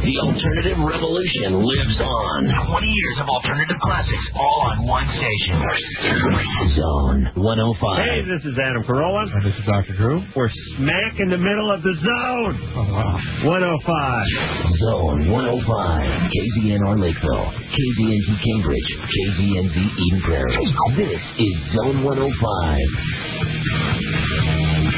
The alternative revolution lives on. 20 years of alternative classics, all on one station. Zone 105. Hey, this is Adam Carolla. And this is Dr. Drew. We're smack in the middle of the zone. Oh, wow. 105. Zone 105. KZNR Lakeville. KZNZ Cambridge. KZNZ Eden Prairie. This is Zone 105.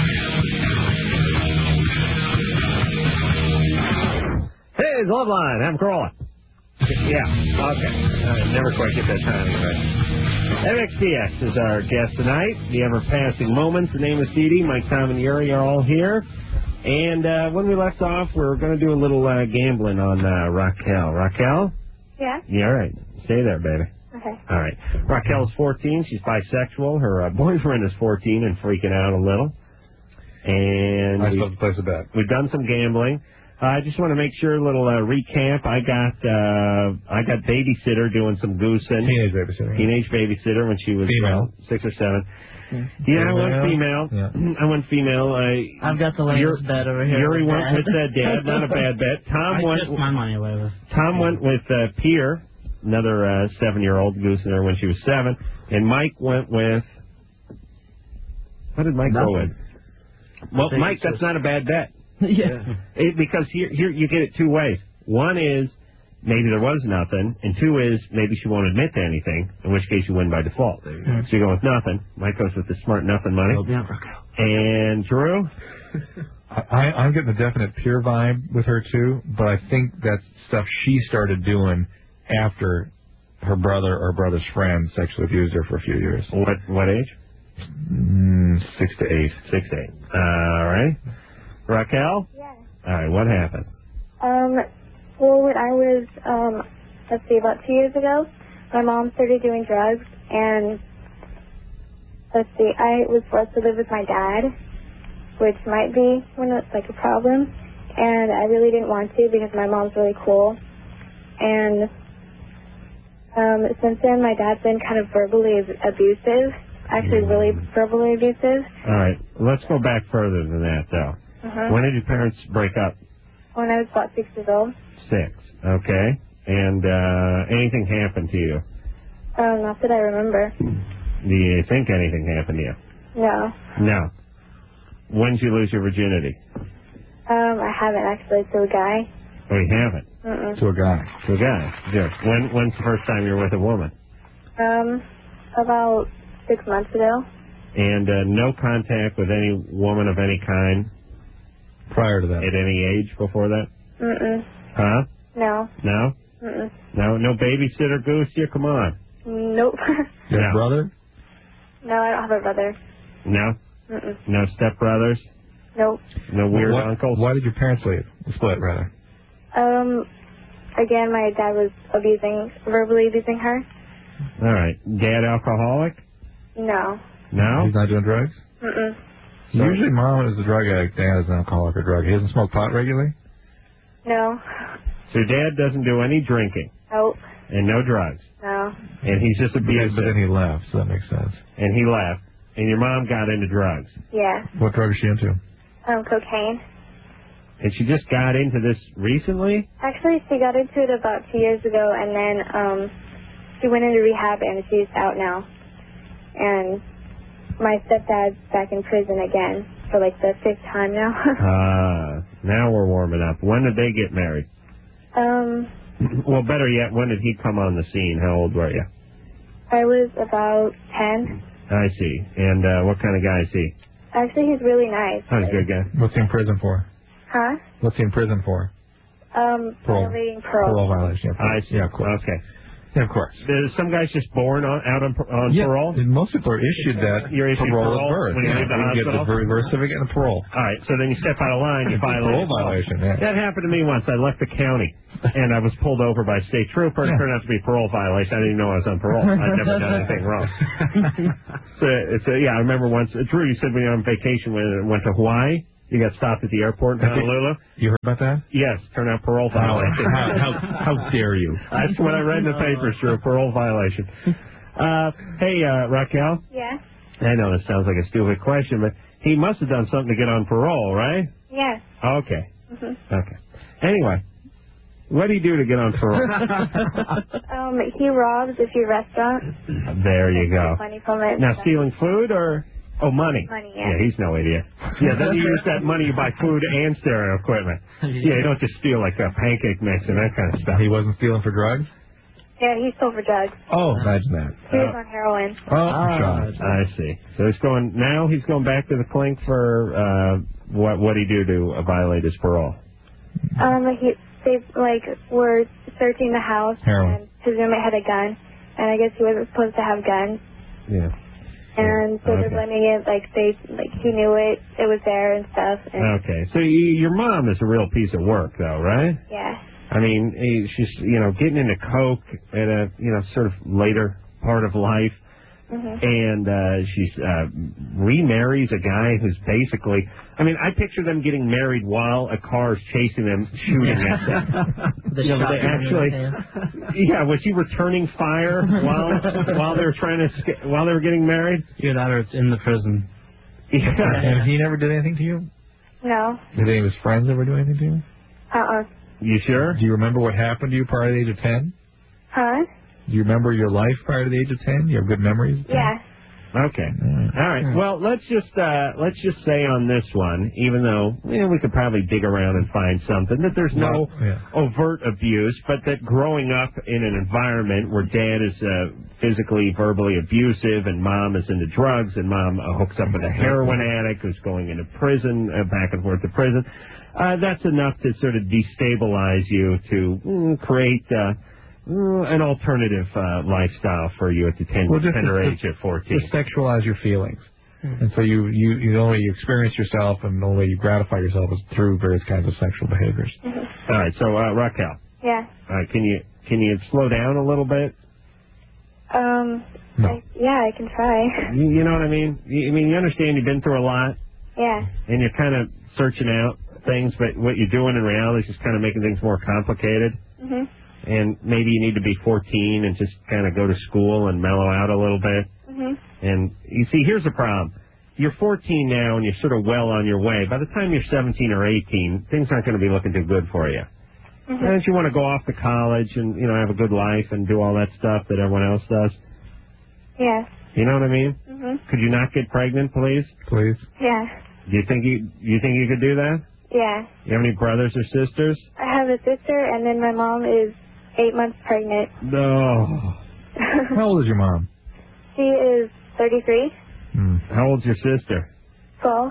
Hey, it's Love Line. Adam Carolla. Yeah, okay. I never quite get that timing right. MXDX is our guest tonight. The ever-passing moments. The name is Dee. Mike, Tom, and Yuri are all here. And when we left off, we were going to do a little gambling on Raquel. Raquel? Yeah? Yeah, all right. Stay there, baby. Okay. All right. Raquel's 14. She's bisexual. Her boyfriend is 14 and freaking out a little. And I still have to place a bet. We've done some gambling. I just want to make sure a little recap. I got babysitter doing some goosing. Teenage babysitter when she was female. 6 or 7. Yeah, I went female. Yeah. I went female. I've got the latest bet over here. Yuri went with Dad. Not a bad bet. I took my money away with. Tom went with Pierre, another 7-year-old goosing her when she was 7, and Mike went with. What did Mike go with? Well, Mike, that's not a bad bet. Yeah. Because here you get it two ways. One is maybe there was nothing, and two is maybe she won't admit to anything, in which case you win by default. So you go with nothing. Mike goes with the smart nothing money. And Drew? I'm getting a definite Pierre vibe with her, too, but I think that's stuff she started doing after her brother or brother's friend sexually abused her for a few years. What age? 6 to 8. 6 to 8. All right. Raquel? Yeah. All right, what happened? Well, when I was, let's see, about 2 years ago, my mom started doing drugs, and, let's see, I was forced to live with my dad, which might be a problem, and I really didn't want to because my mom's really cool, and since then my dad's been kind of verbally abusive, actually really verbally abusive. All right, let's go back further than that, though. When did your parents break up? When I was about 6 years old. 6, okay. And anything happened to you? Not that I remember. Do you think anything happened to you? No. No. When did you lose your virginity? I haven't actually, to a guy. Oh, you haven't? Mm-mm. To a guy. To a guy. Good. When's the first time you were with a woman? About 6 months ago. And no contact with any woman of any kind? Prior to that. At any age before that? Mm-mm. Huh? No. No? Mm-mm. No babysitter goose here? Come on. Nope. You have a brother? No, I don't have a brother. No? Mm-mm. No stepbrothers? Nope. No weird uncles? Why did your parents leave? Split, rather. Again, my dad was verbally abusing her. All right. Dad alcoholic? No. No? He's not doing drugs? Mm-mm. Usually mom is a drug addict, dad is an alcoholic or drug. He doesn't smoke pot regularly? No. So dad doesn't do any drinking? Nope. And no drugs? No. And he's just abusive? But then he left, so that makes sense. And he left. And your mom got into drugs? Yeah. What drug is she into? Cocaine. And she just got into this recently? Actually, she got into it about 2 years ago, and then she went into rehab, and she's out now. And my stepdad's back in prison again for the 5th time now. Now we're warming up. When did they get married? Well, better yet, when did he come on the scene? How old were you? I was about 10. I see. And what kind of guy is he? Actually, he's really nice. Oh, he's a good guy. What's he in prison for? Huh? What's he in prison for? Violating parole. Parole violation. I see. Yeah, of course. Okay. Yeah, of course. Some guys just born out on parole? Most people are issued that You're issued parole parole at birth. when you leave the You get the hospital? birth certificate and the parole. All right, so then you step out of line, you violate Parole violation, yeah. That happened to me once. I left the county, and I was pulled over by a state trooper. It turned out to be a parole violation. I didn't even know I was on parole. I'd never done anything wrong. I remember once, Drew, you said when you were on vacation, when you went to Hawaii, you got stopped at the airport in Honolulu. You heard about that? Yes, turned out parole violation. How dare you? That's what I read in the papers, Drew, parole violation. Hey, Raquel? Yeah? I know this sounds like a stupid question, but he must have done something to get on parole, right? Yes. Okay. Mm-hmm. Okay. Anyway, What do you do to get on parole? He robs a few restaurants. There you go. Money from it. Now, stealing food or... Oh, money. Money, yeah. Yeah, he's no idiot. Yeah, then you use that money to buy food and stereo equipment. Yeah, you don't just steal like a pancake mix and that kind of stuff. He wasn't stealing for drugs? Yeah, he stole for drugs. Oh, imagine that. He was on heroin. I see. So he's going back to the clink for what'd he do to violate his parole? They were searching the house, Heroin. and his roommate had a gun, and I guess he wasn't supposed to have guns. Yeah. And so they're blending it, he knew it was there and stuff. And Okay, so your mom is a real piece of work, though, right? yeah. I mean, she's getting into coke at a sort of later part of life, and she's remarries a guy who's basically. I mean, I picture them getting married while a car's chasing them, shooting at them. Was he returning fire while they were while they were getting married? Either that or it's in the prison. Yeah. And he never did anything to you? No. Did any of his friends ever do anything to you? You sure? Do you remember what happened to you prior to the age of 10? Huh? Do you remember your life prior to the age of 10? You have good memories? Yeah. Okay. All right. Well, let's just say on this one, even though we could probably dig around and find something, that there's no overt abuse, but that growing up in an environment where dad is physically, verbally abusive, and mom is into drugs, and mom hooks up with a heroin addict who's going into prison, back and forth to prison, that's enough to sort of destabilize you to create an alternative lifestyle for you at the tender age of 14. Just sexualize your feelings. And so you only experience yourself and the only way you gratify yourself is through various kinds of sexual behaviors. All right, so Raquel. Yeah. All right, can you slow down a little bit? No. I can try. You know what I mean? You understand you've been through a lot? Yeah. And you're kind of searching out things, but what you're doing in reality is just kind of making things more complicated. And maybe you need to be 14 and just kind of go to school and mellow out a little bit. And you see, here's the problem. You're 14 now and you're sort of well on your way. By the time you're 17 or 18, things aren't going to be looking too good for you. Don't you want to go off to college and, have a good life and do all that stuff that everyone else does? Yeah. You know what I mean? Could you not get pregnant, please? Please. Yeah. Do you think you could do that? Yeah. You have any brothers or sisters? I have a sister, and then my mom is 8 months pregnant. No. How old is your mom? She is 33. How old's your sister? 12.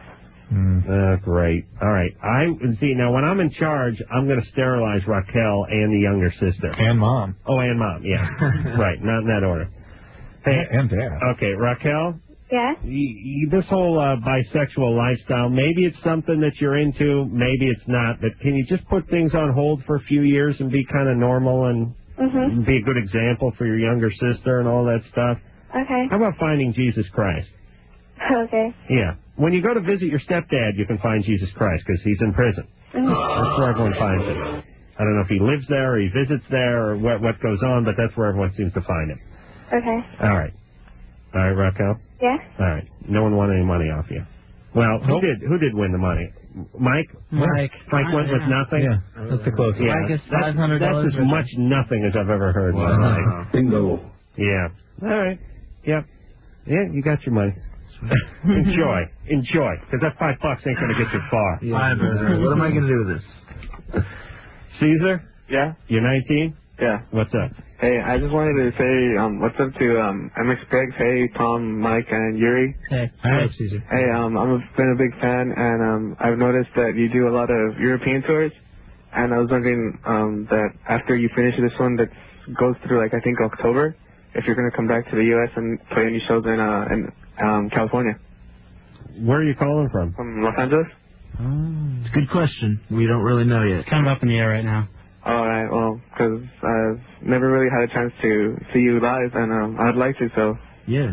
Great. All right. Now when I'm in charge, I'm going to sterilize Raquel and the younger sister. And mom. Oh, and mom, yeah. Right, not in that order. Hey, and dad. Okay, Raquel? Yeah? This whole bisexual lifestyle, maybe it's something that you're into, maybe it's not, but can you just put things on hold for a few years and be kind of normal and be a good example for your younger sister and all that stuff? Okay. How about finding Jesus Christ? Okay. Yeah. When you go to visit your stepdad, you can find Jesus Christ because he's in prison. That's where everyone finds him. I don't know if he lives there or he visits there or what goes on, but that's where everyone seems to find him. Okay. All right. All right, Raquel? Yeah? All right. No one won any money off you. Well, who did win the money? Mike? Mike went with nothing? Yeah, that's the closest. Yeah, Mike is $500. that's as much nothing as I've ever heard in my life. Bingo. Yeah. All right. Yep. Yeah, you got your money. Enjoy, because that $5 ain't going to get you far. What am I going to do with this? Caesar? Yeah? You're 19? Yeah. What's up? Hey, I just wanted to say what's up to MX Briggs, hey, Tom, Mike, and Yuri. Hey. Hi, Caesar. Hey, been a big fan, and I've noticed that you do a lot of European tours, and I was wondering that after you finish this one that goes through, I think, October, if you're going to come back to the U.S. and play any shows in California. Where are you calling from? From Los Angeles. It's a good question. We don't really know yet. It's kind of up in the air right now. All right, well, because I've never really had a chance to see you live, and I'd like to, so. Yeah.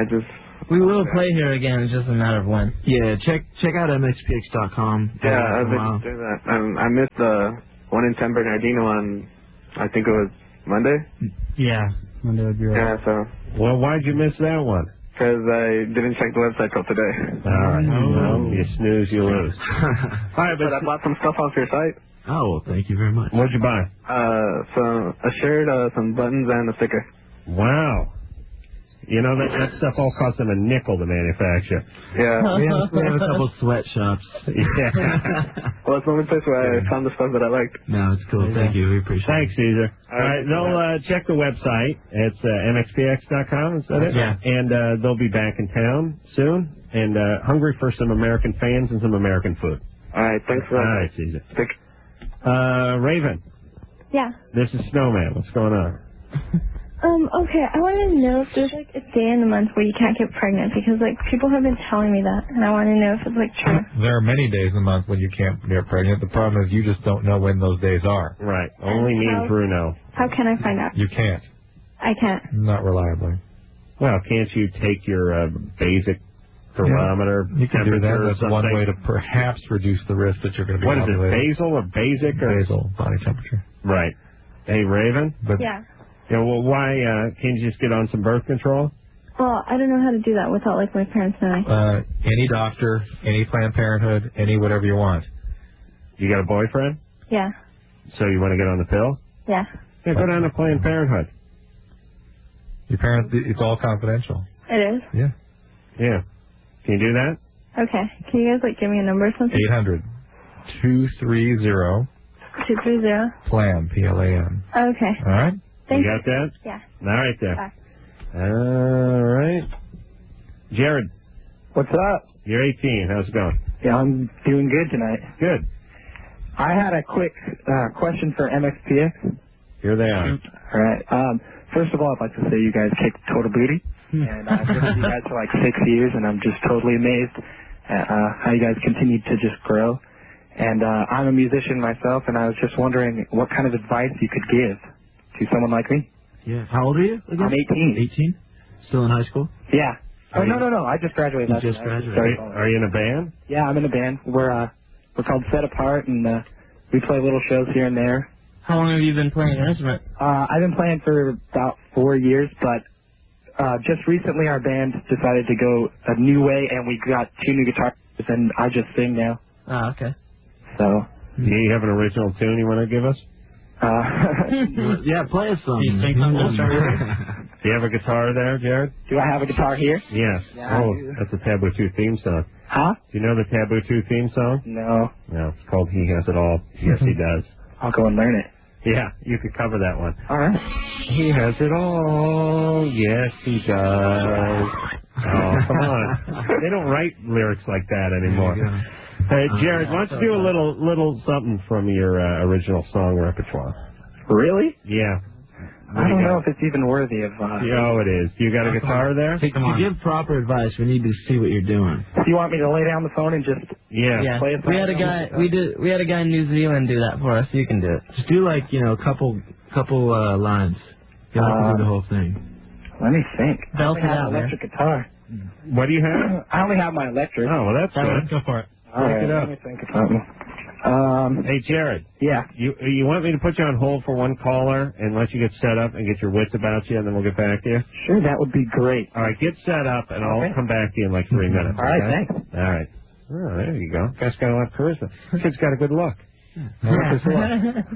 We will play here again. It's just a matter of when. Yeah, check out mxpx.com. Yeah, I've been doing that. I missed the one in San Bernardino on, I think it was Monday. Yeah, Monday would be right. Yeah, so. Well, why'd you miss that one? Because I didn't check the website till today. All right. Well, you snooze, you lose. All right, but I bought some stuff off your site. Oh, well, thank you very much. What'd you buy? A shirt, some buttons, and a sticker. Wow. You know, that stuff all costs them a nickel to manufacture. Yeah. We have a couple sweatshops. Yeah. Well, it's the only place where I found the stuff that I liked. No, it's cool. Thank you. We appreciate Thanks, it. Caesar. All right, they'll check the website. It's mxpx.com, is that it? Yeah. And they'll be back in town soon and hungry for some American fans and some American food. All right, thanks for that. All right, Caesar. Thank Raven, Yeah. this is Snowman. What's going on? Okay, I want to know if there's like a day in the month where you can't get pregnant because like people have been telling me that, and I want to know if it's like true. There are many days a month when you can't get pregnant. The problem is you just don't know when those days are. Right. Only me and Drew know. How can I find out? You can't. I can't. Not reliably. Well, can't you take your basic thermometer? You can do that. temperature or That's one something? way to perhaps reduce the risk that you're going to be What is it, ovulating. basal or basic? Or? Basal body temperature. Right. Hey, Raven? But Yeah. Yeah, well, why can't you just get on some birth control? Well, I don't know how to do that without like my parents knowing. any doctor, any Planned Parenthood, any whatever you want. You got a boyfriend? Yeah. So you want to get on the pill? Yeah. Yeah, go down to Planned Parenthood. Your parents, it's all confidential. It is? Yeah. Yeah. Can you do that? Okay. Can you guys like give me a number or something? 800-230 230. PLAN, P-L-A-N. Okay. All right? Thank You got that? Yeah. All right, there. Bye. All right. Jared, What's up? you're 18. How's it going? Yeah, I'm doing good tonight. Good. I had a quick question for MXPX. Here they are. All right. First of all, I'd like to say you guys kicked total booty. And I've been with you guys for like 6 years, and I'm just totally amazed at how you guys continue to just grow. And I'm a musician myself, and I was just wondering what kind of advice you could give to someone like me. Yeah. How old are you again? I'm 18. 18? Still in high school? Yeah. Oh, no. I just graduated. You last just year. graduated. Are you in a band? Yeah, I'm in a band. We're called Set Apart, and we play little shows here and there. How long have you been playing an instrument? I've been playing for about 4 years, but just recently our band decided to go a new way, and we got 2 new guitars, and I just sing now. Ah, okay. So. Do you have an original tune you want to give us? Yeah, play us some. Do you think I'm gonna start with? Do you have a guitar there, Jared? Do I have a guitar here? Yes. Yeah, I Oh, do. that's a Taboo 2 theme song. Huh? Do you know the Taboo 2 theme song? No. No, it's called He Has It All. Yes, he does. I'll go and learn it. Yeah, you could cover that one. All right. He has it all. Yes, he does. Oh, come on. They don't write lyrics like that anymore. Hey, Jared, why don't you do a little something from your original song repertoire? Really? Yeah. I don't know if it's even worthy of... Oh, it is. You got a guitar there? To give proper advice, we need to see what you're doing. Do you want me to lay down the phone and just... Yeah. Play a We had a song? guy. We had a guy in New Zealand do that for us. You can do it. Just do like, a couple lines. You don't have to do the whole thing. Let me think. I Belt only it have out, an man. electric guitar. What do you have? I only have my electric. Oh, well, that's good. Go for it. All right, it up. let me think of something. Hey, Jared. Yeah. You want me to put you on hold for one caller and let you get set up and get your wits about you, and then we'll get back to you? Sure, that would be great. All right, get set up, and Okay. I'll come back to you in like 3 minutes. All right, okay? thanks. All right. Oh, there you go. Guy's got a lot of charisma. Kid's got a good look. I like his look.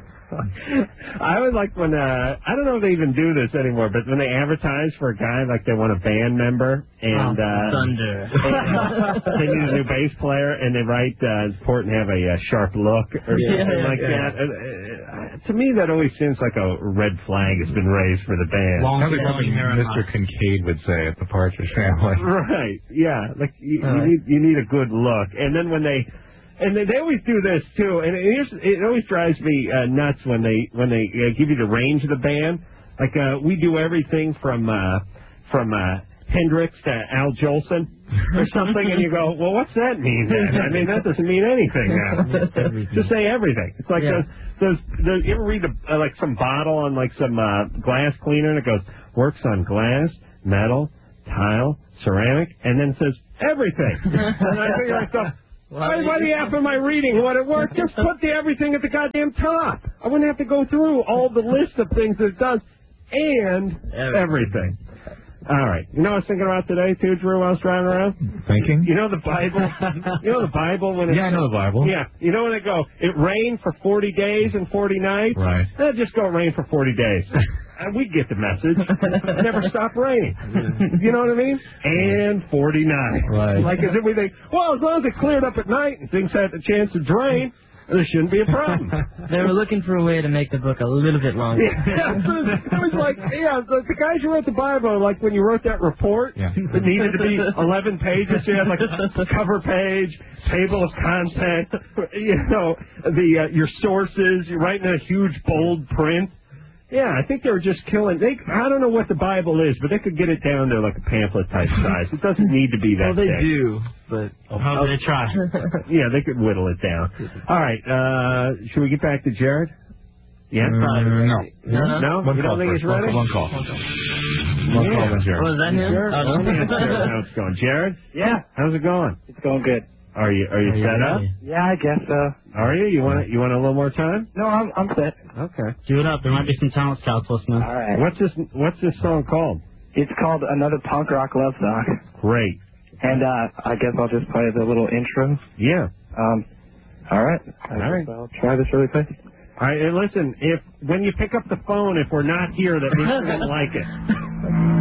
I always like when, I don't know if they even do this anymore, but when they advertise for a guy, like they want a band member, and Thunder. they need a new bass player, and they write, it's important to have a sharp look, or something like that. To me, that always seems like a red flag has been raised for the band. Sounds like something Mr. Kincaid would say at the Partridge Family. Right, yeah. Like, you need a good look. And then when they always do this too, and it always drives me nuts when they give you the range of the band. Like we do everything from Hendrix to Al Jolson or something, and you go, well, what's that mean then? I mean, that doesn't mean anything now. Just say everything. It's like those you ever read like some bottle on like some glass cleaner, and it goes works on glass, metal, tile, ceramic, and then says everything. And I think to myself, why the F am I reading what it works? Just put the everything at the goddamn top. I wouldn't have to go through all the list of things that it does and everything. All right. You know what I was thinking about today, too, Drew, while I was driving around? Thinking? You know the Bible? When Yeah, I know the Bible. Yeah. You know when they go, it rained for 40 days and 40 nights? Right. Just go rain for 40 days. We get the message. It never stop raining. You know what I mean? And 49. Right. Like as if we think, well, as long as it cleared up at night and things had the chance to drain, there shouldn't be a problem. They were looking for a way to make the book a little bit longer. Yeah, it was like, the guys who wrote the Bible, like when you wrote that report that needed to be 11 pages, you had like a cover page, table of content, your sources, you're writing in a huge bold print. Yeah, I think they were just killing. I don't know what the Bible is, but they could get it down to like a pamphlet type size. It doesn't need to be that Well, they thick. do, but how do they try? Yeah, they could whittle it down. All right, should we get back to Jared? Yeah? No. No? One You don't call think first. he's ready? One call. One call then Jared. Oh, is that him? Jared? Oh, no. Let me ask Jared how it's going. Jared? Yeah, How's it going? it's going good. Are you set up? Yeah, I guess so. Are you? You want a little more time? No, I'm set. Okay. Do it up. There might be some talent scouts listening. All right. What's this song called? It's called Another Punk Rock Love Song. Great. And I guess I'll just play the little intro. Yeah. All right. All right. I'll try this really quick. All right, and listen, when you pick up the phone, if we're not here, that means we didn't like it.